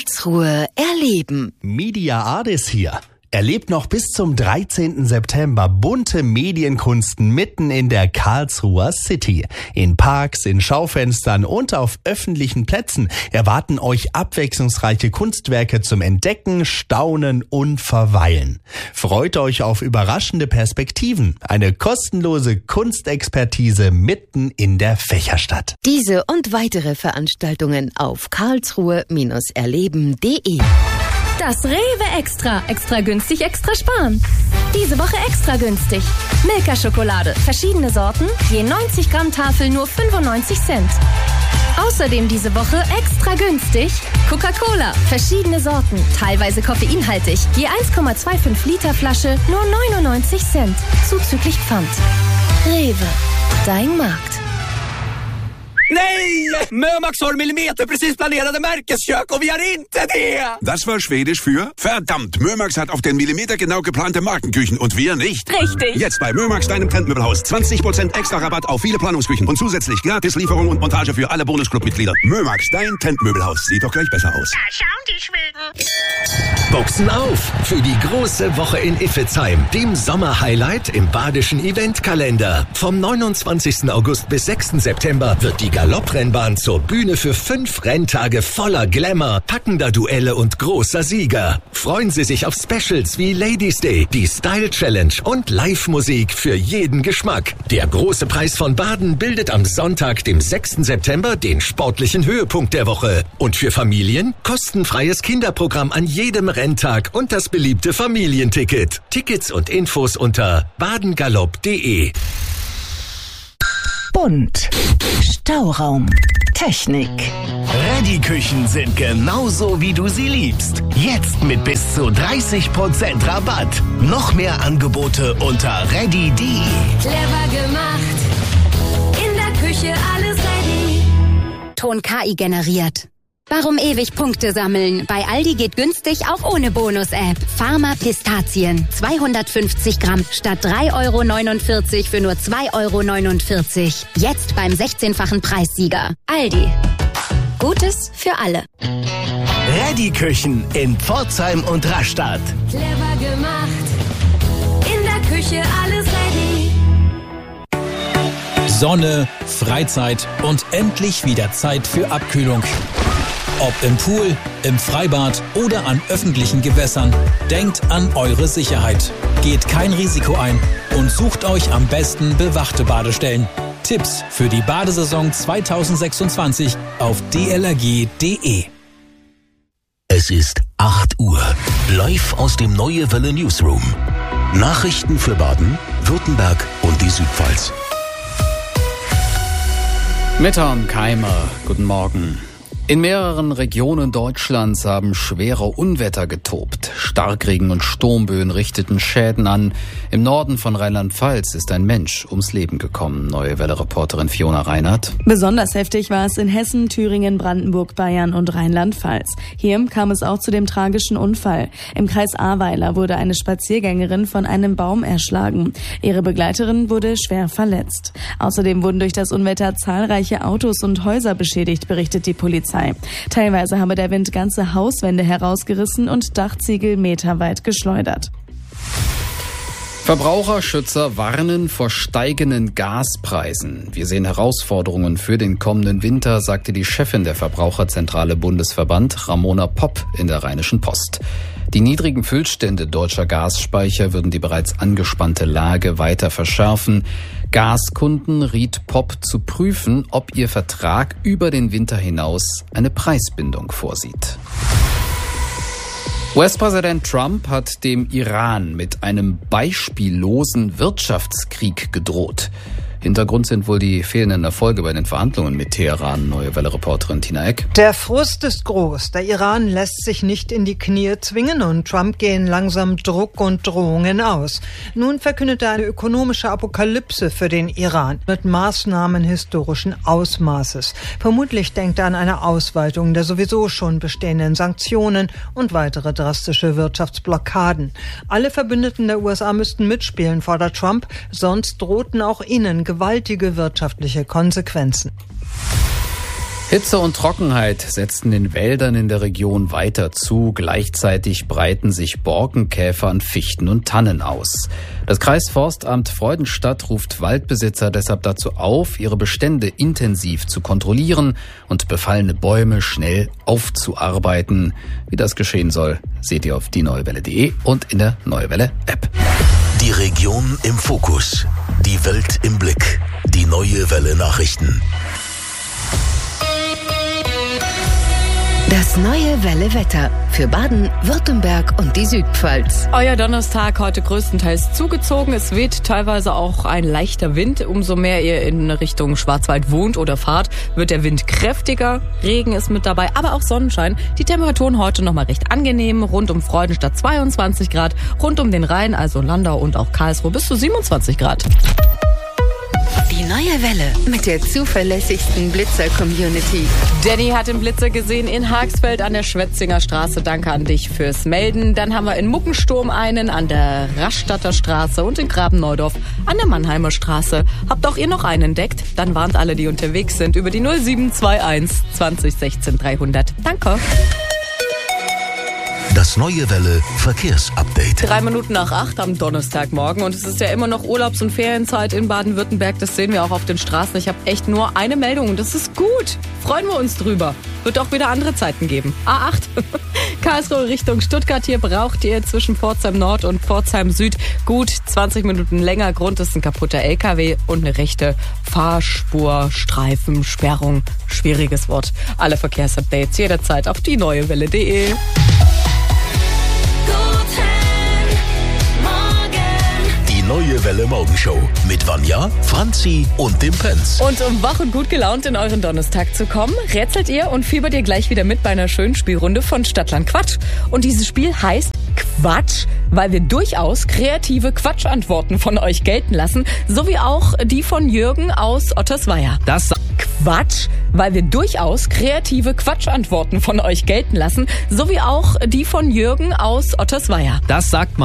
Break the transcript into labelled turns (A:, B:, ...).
A: Karlsruhe erleben.
B: Media Artis hier. Erlebt noch bis zum 13. September bunte Medienkunsten mitten in der Karlsruher City. In Parks, in Schaufenstern und auf öffentlichen Plätzen erwarten euch abwechslungsreiche Kunstwerke zum Entdecken, Staunen und Verweilen. Freut euch auf überraschende Perspektiven. Eine kostenlose Kunstexpertise mitten in der Fächerstadt.
A: Diese und weitere Veranstaltungen auf karlsruhe-erleben.de.
C: Das Rewe Extra. Extra günstig, extra sparen. Diese Woche extra günstig. Milka-Schokolade. Verschiedene Sorten. Je 90 Gramm Tafel nur 95 Cent. Außerdem diese Woche extra günstig. Coca-Cola. Verschiedene Sorten. Teilweise koffeinhaltig. Je 1,25 Liter Flasche nur 99 Cent. Zuzüglich Pfand. Rewe. Dein Markt.
D: Nej! Mömax har millimeterprecis planerade märkeskök och vi har inte det!
E: Das war Schwedisch für verdammt. Mömax hat auf den Millimeter genau geplante Markenküchen und wir nicht.
C: Richtig.
E: Jetzt bei Mömax, deinem Trendmöbelhaus. 20% extra Rabatt auf viele Planungsküchen und zusätzlich gratis Lieferung und Montage für alle Bonusclub-Mitglieder. Mömax, dein Trendmöbelhaus. Sieht doch gleich besser aus.
F: Da schauen die Schweden.
G: Boxen auf für die große Woche in Iffezheim, dem Sommerhighlight im badischen Eventkalender. Vom 29. August bis 6. September wird die Galopprennbahn zur Bühne für 5 Renntage voller Glamour, packender Duelle und großer Sieger. Freuen Sie sich auf Specials wie Ladies Day, die Style Challenge und Live-Musik für jeden Geschmack. Der große Preis von Baden bildet am Sonntag, dem 6. September, den sportlichen Höhepunkt der Woche. Und für Familien kostenfreies Kinderprogramm an jedem Renntag und das beliebte Familienticket. Tickets und Infos unter badengalopp.de.
H: Bunt. Stauraum. Technik.
G: Ready-Küchen sind genauso, wie du sie liebst. Jetzt mit bis zu 30% Rabatt. Noch mehr Angebote unter ready.de.
C: Clever gemacht. In der Küche alles ready.
I: Ton KI generiert. Warum ewig Punkte sammeln? Bei Aldi geht günstig auch ohne Bonus-App. Pharma Pistazien. 250 Gramm statt 3,49 € für nur 2,49 €. Jetzt beim 16-fachen Preissieger. Aldi. Gutes für alle.
G: Ready-Küchen in Pforzheim und Rastatt.
C: Clever gemacht. In der Küche alles ready.
J: Sonne, Freizeit und endlich wieder Zeit für Abkühlung. Ob im Pool, im Freibad oder an öffentlichen Gewässern, denkt an eure Sicherheit. Geht kein Risiko ein und sucht euch am besten bewachte Badestellen. Tipps für die Badesaison 2026 auf dlrg.de.
G: Es ist 8 Uhr. Live aus dem Neue Welle Newsroom. Nachrichten für Baden, Württemberg und die Südpfalz.
K: Mit Herrn Keimer, guten Morgen. In mehreren Regionen Deutschlands haben schwere Unwetter getobt. Starkregen und Sturmböen richteten Schäden an. Im Norden von Rheinland-Pfalz ist ein Mensch ums Leben gekommen. Neue Welle-Reporterin Fiona Reinhardt.
L: Besonders heftig war es in Hessen, Thüringen, Brandenburg, Bayern und Rheinland-Pfalz. Hier kam es auch zu dem tragischen Unfall. Im Kreis Ahrweiler wurde eine Spaziergängerin von einem Baum erschlagen. Ihre Begleiterin wurde schwer verletzt. Außerdem wurden durch das Unwetter zahlreiche Autos und Häuser beschädigt, berichtet die Polizei. Teilweise habe der Wind ganze Hauswände herausgerissen und Dachziegel meterweit geschleudert.
K: Verbraucherschützer warnen vor steigenden Gaspreisen. Wir sehen Herausforderungen für den kommenden Winter, sagte die Chefin der Verbraucherzentrale Bundesverband, Ramona Popp, in der Rheinischen Post. Die niedrigen Füllstände deutscher Gasspeicher würden die bereits angespannte Lage weiter verschärfen. Gaskunden riet Popp zu prüfen, ob ihr Vertrag über den Winter hinaus eine Preisbindung vorsieht. US-Präsident Trump hat dem Iran mit einem beispiellosen Wirtschaftskrieg gedroht. Hintergrund sind wohl die fehlenden Erfolge bei den Verhandlungen mit Teheran. Neue Welle-Reporterin Tina Eck.
M: Der Frust ist groß. Der Iran lässt sich nicht in die Knie zwingen und Trump gehen langsam Druck und Drohungen aus. Nun verkündet er eine ökonomische Apokalypse für den Iran mit Maßnahmen historischen Ausmaßes. Vermutlich denkt er an eine Ausweitung der sowieso schon bestehenden Sanktionen und weitere drastische Wirtschaftsblockaden. Alle Verbündeten der USA müssten mitspielen, fordert Trump, sonst drohten auch ihnen gewaltige wirtschaftliche Konsequenzen.
K: Hitze und Trockenheit setzten den Wäldern in der Region weiter zu. Gleichzeitig breiten sich Borkenkäfer an Fichten und Tannen aus. Das Kreisforstamt Freudenstadt ruft Waldbesitzer deshalb dazu auf, ihre Bestände intensiv zu kontrollieren und befallene Bäume schnell aufzuarbeiten. Wie das geschehen soll, seht ihr auf dieneuewelle.de und in der Neue Welle App.
G: Die Region im Fokus. Die Welt im Blick. Die Neue Welle Nachrichten.
A: Das Neue Welle Wetter für Baden, Württemberg und die Südpfalz.
F: Euer Donnerstag heute größtenteils zugezogen. Es weht teilweise auch ein leichter Wind. Umso mehr ihr in Richtung Schwarzwald wohnt oder fahrt, wird der Wind kräftiger. Regen ist mit dabei, aber auch Sonnenschein. Die Temperaturen heute nochmal recht angenehm. Rund um Freudenstadt 22 Grad. Rund um den Rhein, also Landau und auch Karlsruhe, bis zu 27 Grad.
A: Die Neue Welle mit der zuverlässigsten Blitzer-Community.
F: Danny hat den Blitzer gesehen in Haagsfeld an der Schwetzinger Straße. Danke an dich fürs Melden. Dann haben wir in Muckensturm einen an der Rastatter Straße und in Graben-Neudorf an der Mannheimer Straße. Habt auch ihr noch einen entdeckt? Dann warnt alle, die unterwegs sind, über die 0721 20 16 300. Danke.
G: Das Neue Welle Verkehrsupdate.
F: 3 Minuten nach 8 am Donnerstagmorgen und es ist ja immer noch Urlaubs- und Ferienzeit in Baden-Württemberg. Das sehen wir auch auf den Straßen. Ich habe echt nur eine Meldung und das ist gut. Freuen wir uns drüber. Wird auch wieder andere Zeiten geben. A8, Karlsruhe Richtung Stuttgart. Hier braucht ihr zwischen Pforzheim Nord und Pforzheim Süd gut 20 Minuten länger. Grund ist ein kaputter LKW und eine rechte Fahrspurstreifensperrung. Schwieriges Wort. Alle Verkehrsupdates jederzeit auf dieneuewelle.de.
G: Neue Welle Morgenshow mit Vanja, Franzi und dem Prinz.
F: Und um wach und gut gelaunt in euren Donnerstag zu kommen, rätselt ihr und fiebert ihr gleich wieder mit bei einer schönen Spielrunde von Stadtland Quatsch. Und dieses Spiel heißt Quatsch, weil wir durchaus kreative Quatschantworten von euch gelten lassen, sowie auch die von Jürgen aus Ottersweier.
K: Das
F: Quatsch, weil wir durchaus kreative Quatschantworten von euch gelten lassen, sowie auch die von Jürgen aus Ottersweier.
K: Das sagt man